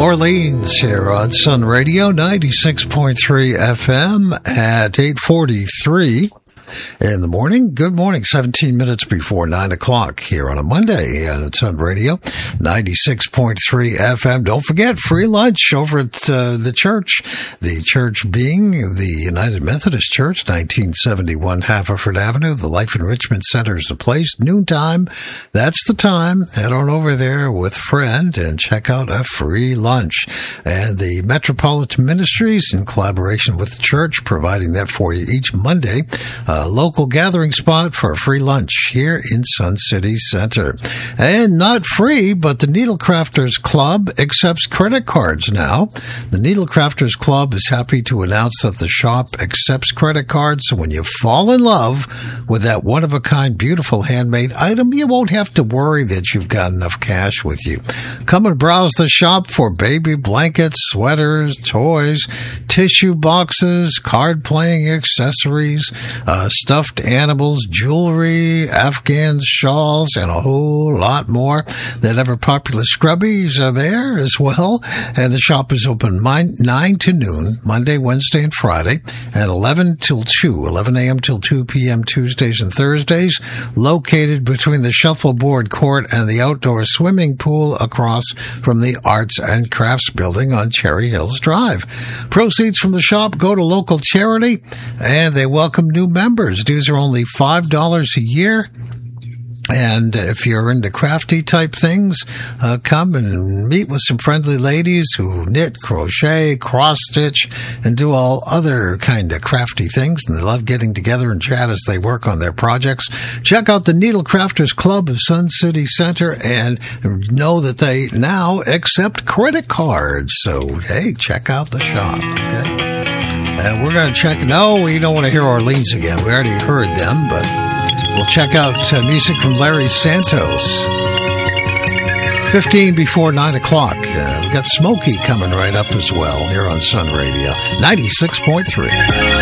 Orleans here on Sun Radio 96.3 FM at 8:43 in the morning. Good morning, 17 minutes before 9 o'clock here on a Monday on Sun Radio 96.3 FM. Don't forget, free lunch over at the church being the United Methodist Church, 1971 Haverford Avenue. The Life Enrichment Center is the place. Noontime, that's the time. Head on over there with a friend and check out a free lunch. And the Metropolitan Ministries, in collaboration with the church, providing that for you each Monday. Local gathering spot for a free lunch here in Sun City Center. And not free, but the Needle Crafters Club accepts credit cards now. The Needle Crafters Club is happy to announce that the shop accepts credit cards, so when you fall in love with that one-of-a-kind, beautiful handmade item, you won't have to worry that you've got enough cash with you. Come and browse the shop for baby blankets, sweaters, toys, tissue boxes, card-playing accessories, stuffed animals, jewelry, Afghan shawls, and a whole lot more. That ever-popular scrubbies are there as well. And the shop is open 9 to noon, Monday, Wednesday, and Friday, and 11 a.m. till 2 p.m. Tuesdays and Thursdays, located between the shuffleboard court and the outdoor swimming pool across from the Arts and Crafts Building on Cherry Hills Drive. Proceeds from the shop go to local charity, and they welcome new members. Dues are only $5 a year. And if you're into crafty type things, come and meet with some friendly ladies who knit, crochet, cross-stitch, and do all other kind of crafty things. And they love getting together and chat as they work on their projects. Check out the Needle Crafters Club of Sun City Center and know that they now accept credit cards. So, hey, check out the shop, okay? And we're going to check. No, we don't want to hear Orleans again. We already heard them, but we'll check out music from Larry Santos. 15 before 9 o'clock. We've got Smokey coming right up as well here on Sun Radio 96.3.